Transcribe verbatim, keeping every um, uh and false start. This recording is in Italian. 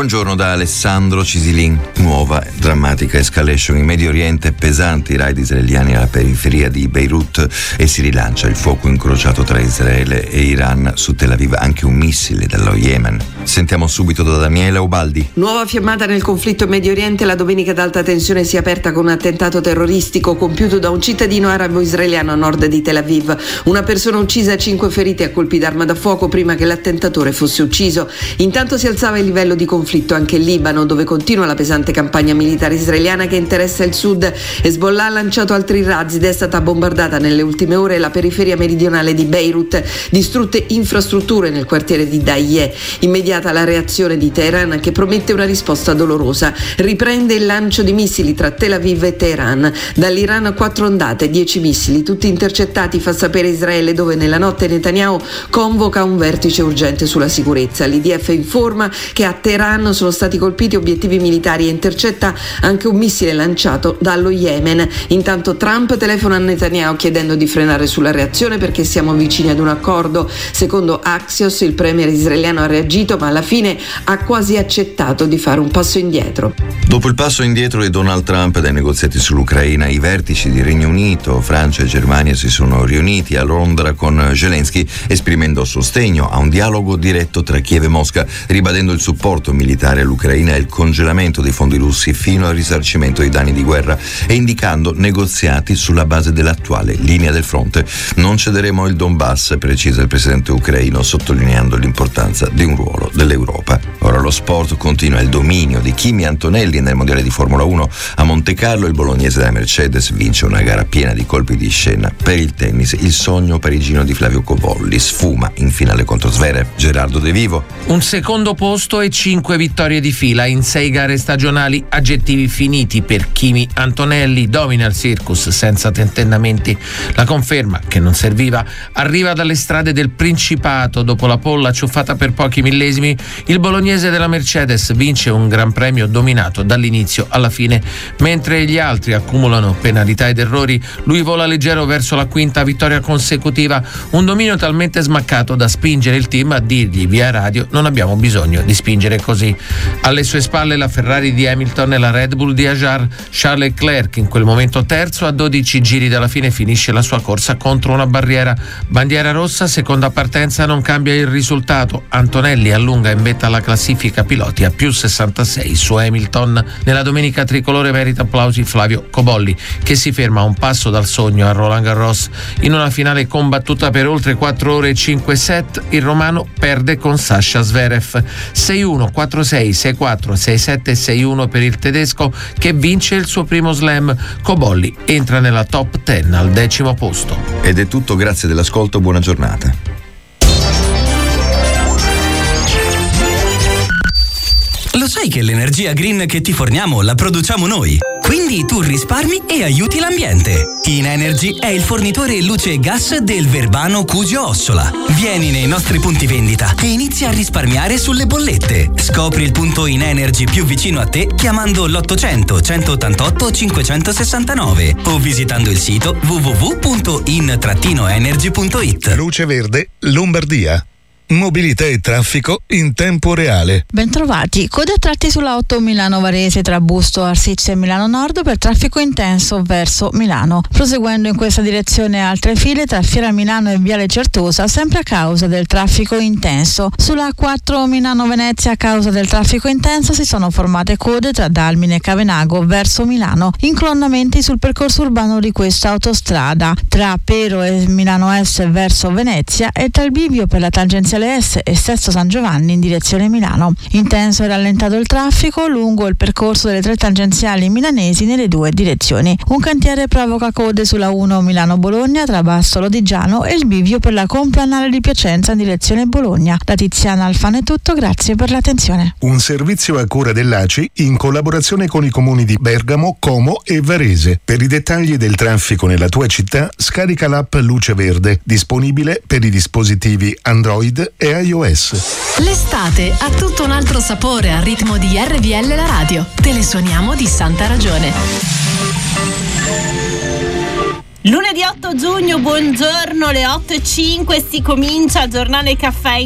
Buongiorno da Alessandro Cisilin. Nuova drammatica escalation in Medio Oriente, pesanti raid israeliani alla periferia di Beirut e si rilancia il fuoco incrociato tra Israele e Iran su Tel Aviv, anche un missile dallo Yemen. Sentiamo subito da Daniele Ubaldi. Nuova fiammata nel conflitto in Medio Oriente. La domenica d'alta tensione si è aperta con un attentato terroristico compiuto da un cittadino arabo-israeliano a nord di Tel Aviv. Una persona uccisa e cinque feriti a colpi d'arma da fuoco prima che l'attentatore fosse ucciso. Intanto si alzava il livello di conflitto anche in Libano, dove continua la pesante campagna militare israeliana che interessa il sud. Hezbollah ha lanciato altri razzi ed è stata bombardata nelle ultime ore la periferia meridionale di Beirut, distrutte infrastrutture nel quartiere di Dahieh. Immediata la reazione di Teheran, che promette una risposta dolorosa. Riprende il lancio di missili tra Tel Aviv e Teheran. Dall'Iran quattro ondate, dieci missili, tutti intercettati, fa sapere Israele, dove nella notte Netanyahu convoca un vertice urgente sulla sicurezza. L'I D F informa che a Teheran sono stati colpiti obiettivi militari e intercetta anche un missile lanciato dallo Yemen. Intanto Trump telefona a Netanyahu chiedendo di frenare sulla reazione perché siamo vicini ad un accordo. Secondo Axios, il premier israeliano ha reagito, ma alla fine ha quasi accettato di fare un passo indietro. Dopo il passo indietro di Donald Trump dai negoziati sull'Ucraina, i vertici di Regno Unito, Francia e Germania si sono riuniti a Londra con Zelensky, esprimendo sostegno a un dialogo diretto tra Kiev e Mosca, ribadendo il supporto militare all'Ucraina e il congelamento dei fondi russi fino al risarcimento dei danni di guerra e indicando negoziati sulla base dell'attuale linea del fronte. Non cederemo il Donbass, precisa il presidente ucraino, sottolineando l'importanza di un ruolo dell'Europa. Ora lo sport continua il dominio di Kimi Antonelli nel mondiale di Formula uno. A Monte Carlo il bolognese della Mercedes vince una gara piena di colpi di scena. Per il tennis il sogno parigino di Flavio Cobolli sfuma in finale contro Zverev. Gerardo De Vivo. Un secondo posto e cinque vittorie di fila in sei gare stagionali, aggettivi finiti per Kimi Antonelli. Domina il circus senza tentennamenti. La conferma, che non serviva, arriva dalle strade del Principato. Dopo la polla acciuffata per pochi millesimi, il bolognese della Mercedes vince un gran premio dominato dall'inizio alla fine. Mentre gli altri accumulano penalità ed errori, lui vola leggero verso la quinta vittoria consecutiva, un dominio talmente smaccato da spingere il team a dirgli via radio: non abbiamo bisogno di spingere così. Alle sue spalle la Ferrari di Hamilton e la Red Bull di Ajar. Charles Leclerc, in quel momento terzo, a dodici giri dalla fine finisce la sua corsa contro una barriera. Bandiera rossa, seconda partenza, non cambia il risultato. Antonelli allunga in vetta alla classifica piloti a più sessantasei su Hamilton. Nella domenica tricolore merita applausi Flavio Cobolli, che si ferma a un passo dal sogno a Roland Garros. In una finale combattuta per oltre quattro ore e cinque set, il romano perde con Sasha Zverev. sei uno, quattro sei, sei quattro, sei sette e sei uno per il tedesco, che vince il suo primo slam. Cobolli entra nella top dieci al decimo posto. Ed è tutto, grazie dell'ascolto, buona giornata. Lo sai che l'energia green che ti forniamo la produciamo noi? Quindi tu risparmi e aiuti l'ambiente. InEnergy è il fornitore luce e gas del Verbano Cusio Ossola. Vieni nei nostri punti vendita e inizia a risparmiare sulle bollette. Scopri il punto InEnergy più vicino a te chiamando l'ottocento centottantotto cinquecentosessantanove o visitando il sito w w w punto in energy punto it. Luce Verde Lombardia. Mobilità e traffico in tempo reale. Bentrovati. Code a tratti sulla otto Milano Varese tra Busto Arsizio e Milano Nord per traffico intenso verso Milano. Proseguendo in questa direzione altre file tra Fiera Milano e Viale Certosa, sempre a causa del traffico intenso. Sulla A quattro Milano Venezia, a causa del traffico intenso, si sono formate code tra Dalmine e Cavenago verso Milano. Inclonnamenti sul percorso urbano di questa autostrada tra Pero e Milano Est verso Venezia e tra il bivio per la tangenziale S e Sesto San Giovanni in direzione Milano. Intenso e rallentato il traffico lungo il percorso delle tre tangenziali milanesi nelle due direzioni. Un cantiere provoca code sulla uno Milano-Bologna tra Basso Lodigiano e il bivio per la complanare di Piacenza in direzione Bologna. Da Tiziana Alfano è tutto, grazie per l'attenzione. Un servizio a cura dell'A C I in collaborazione con i comuni di Bergamo, Como e Varese. Per i dettagli del traffico nella tua città scarica l'app Luce Verde, disponibile per i dispositivi Android e iOS. L'estate ha tutto un altro sapore al ritmo di R V L la radio. Te le suoniamo di santa ragione. Lunedì otto giugno, buongiorno, le otto e cinque si comincia il giornale caffè